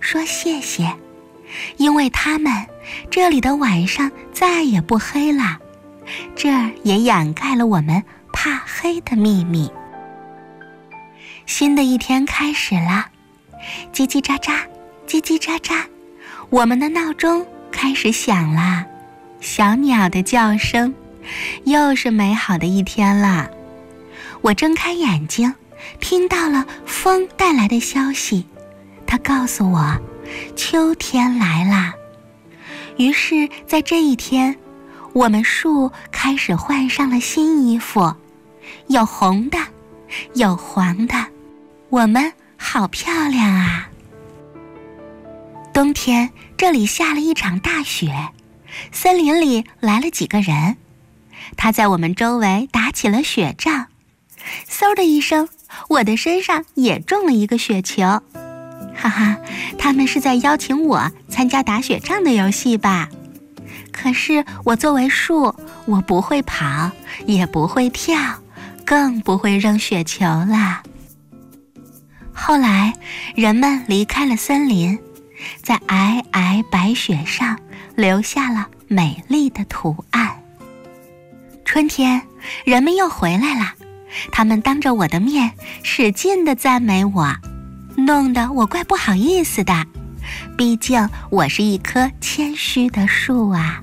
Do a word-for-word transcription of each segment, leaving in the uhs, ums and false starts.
说谢谢，因为他们，这里的晚上再也不黑了，这儿也掩盖了我们怕黑的秘密。新的一天开始了，叽叽喳喳，叽叽喳喳，我们的闹钟开始响了，小鸟的叫声，又是美好的一天了。我睁开眼睛，听到了风带来的消息，它告诉我秋天来啦。于是在这一天，我们树开始换上了新衣服，有红的，有黄的，我们好漂亮啊。冬天这里下了一场大雪，森林里来了几个人，他在我们周围打起了雪仗，嗖的一声，我的身上也中了一个雪球。哈哈，他们是在邀请我参加打雪仗的游戏吧？可是我作为树，我不会跑，也不会跳，更不会扔雪球了。后来人们离开了森林，在皑皑白雪上留下了美丽的图案。春天人们又回来了，他们当着我的面使劲地赞美我，弄得我怪不好意思的，毕竟我是一棵谦虚的树啊。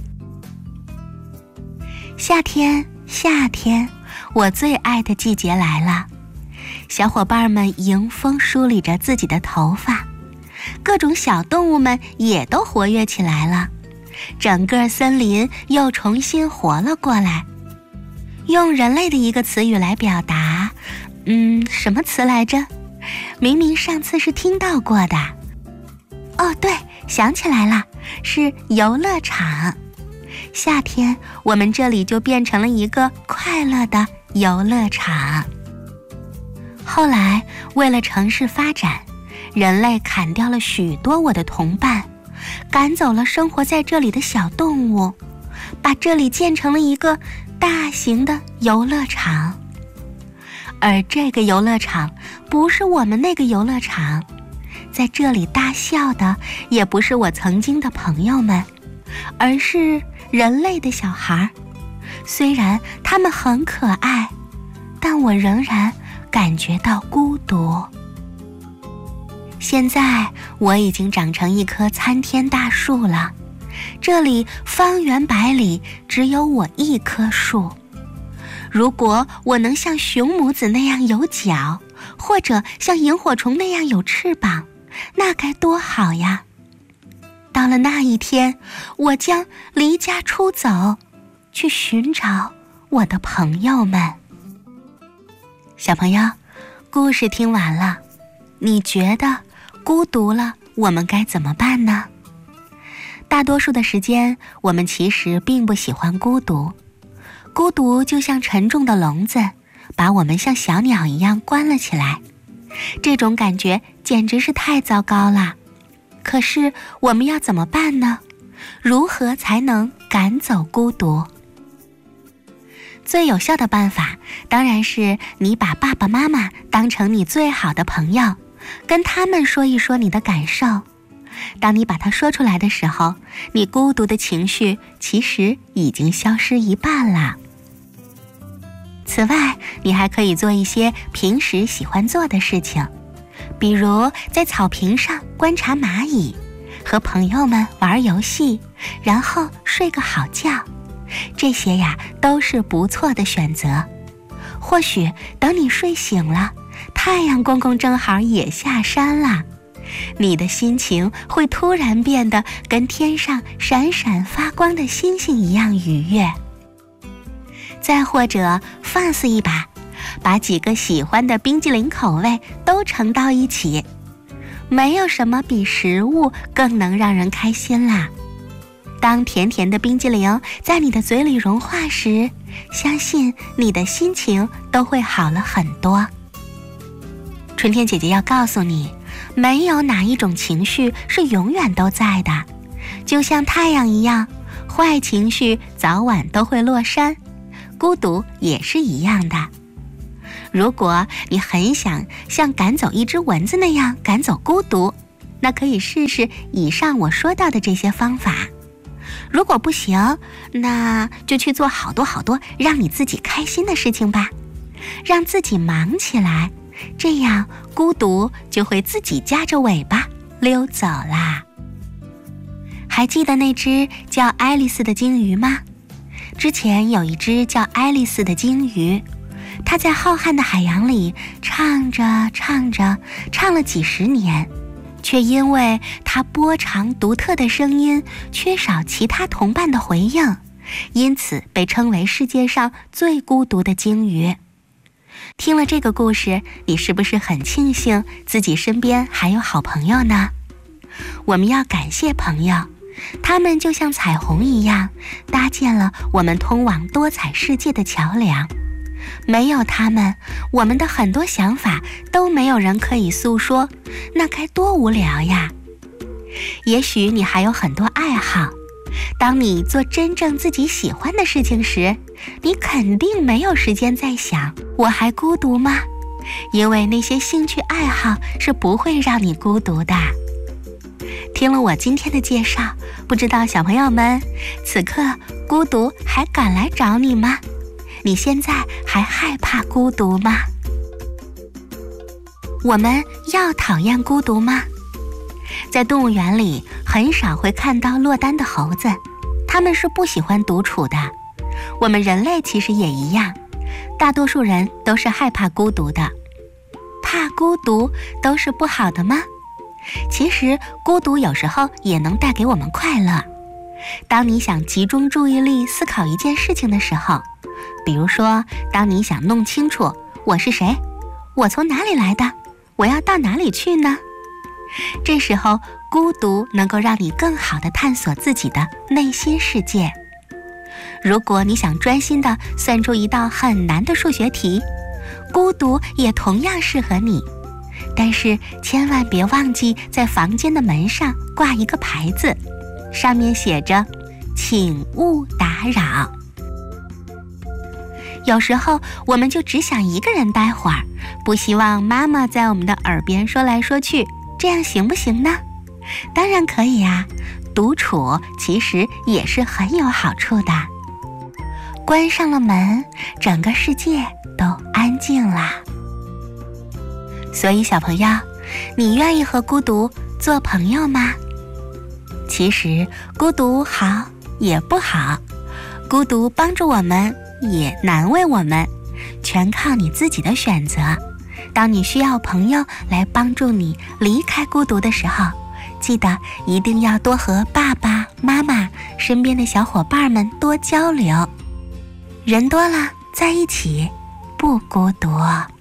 夏天，夏天，我最爱的季节来了。小伙伴们迎风梳理着自己的头发，各种小动物们也都活跃起来了，整个森林又重新活了过来。用人类的一个词语来表达，嗯，什么词来着？明明上次是听到过的。哦，对，想起来了，是游乐场。夏天，我们这里就变成了一个快乐的游乐场。后来，为了城市发展，人类砍掉了许多我的同伴，赶走了生活在这里的小动物，把这里建成了一个大型的游乐场。而这个游乐场不是我们那个游乐场，在这里大笑的也不是我曾经的朋友们，而是人类的小孩。虽然他们很可爱，但我仍然感觉到孤独。现在我已经长成一棵参天大树了，这里方圆百里只有我一棵树。如果我能像熊母子那样有脚，或者像萤火虫那样有翅膀，那该多好呀！到了那一天，我将离家出走，去寻找我的朋友们。小朋友，故事听完了，你觉得孤独了我们该怎么办呢？大多数的时间，我们其实并不喜欢孤独。孤独就像沉重的笼子，把我们像小鸟一样关了起来。这种感觉简直是太糟糕了。可是我们要怎么办呢？如何才能赶走孤独？最有效的办法当然是你把爸爸妈妈当成你最好的朋友，跟他们说一说你的感受。当你把它说出来的时候，你孤独的情绪其实已经消失一半了。此外，你还可以做一些平时喜欢做的事情，比如在草坪上观察蚂蚁，和朋友们玩游戏，然后睡个好觉。这些呀，都是不错的选择。或许等你睡醒了，太阳公公正好也下山了，你的心情会突然变得跟天上闪闪发光的星星一样愉悦。再或者放肆一把，把几个喜欢的冰激凌口味都盛到一起，没有什么比食物更能让人开心啦。当甜甜的冰激凌在你的嘴里融化时，相信你的心情都会好了很多。春天姐姐要告诉你，没有哪一种情绪是永远都在的，就像太阳一样，坏情绪早晚都会落山，孤独也是一样的。如果你很想像赶走一只蚊子那样赶走孤独， 那可以试试以上我说到的这些方法。如果不行，那就去做好多好多让你自己开心的事情吧，让自己忙起来，这样孤独就会自己夹着尾巴溜走啦。还记得那只叫爱丽丝的鲸鱼吗？之前有一只叫爱丽丝的鲸鱼，它在浩瀚的海洋里唱着唱着，唱了几十年，却因为它波长独特的声音缺少其他同伴的回应，因此被称为世界上最孤独的鲸鱼。听了这个故事，你是不是很庆幸自己身边还有好朋友呢？我们要感谢朋友，他们就像彩虹一样，搭建了我们通往多彩世界的桥梁。没有他们，我们的很多想法都没有人可以诉说，那该多无聊呀！也许你还有很多爱好，当你做真正自己喜欢的事情时，你肯定没有时间再想我还孤独吗？因为那些兴趣爱好是不会让你孤独的。听了我今天的介绍，不知道小朋友们此刻孤独还敢来找你吗？你现在还害怕孤独吗？我们要讨厌孤独吗？在动物园里很少会看到落单的猴子，它们是不喜欢独处的。我们人类其实也一样，大多数人都是害怕孤独的。怕孤独都是不好的吗？其实孤独有时候也能带给我们快乐。当你想集中注意力思考一件事情的时候，比如说当你想弄清楚我是谁，我从哪里来的，我要到哪里去呢？这时候孤独能够让你更好地探索自己的内心世界。如果你想专心地算出一道很难的数学题，孤独也同样适合你。但是千万别忘记在房间的门上挂一个牌子，上面写着请勿打扰。有时候我们就只想一个人待会儿，不希望妈妈在我们的耳边说来说去，这样行不行呢？当然可以啊，独处其实也是很有好处的。关上了门，整个世界都安静啦。所以小朋友，你愿意和孤独做朋友吗？其实孤独好也不好，孤独帮助我们也难为我们，全靠你自己的选择。当你需要朋友来帮助你离开孤独的时候，记得一定要多和爸爸妈妈身边的小伙伴们多交流，人多了在一起不孤独。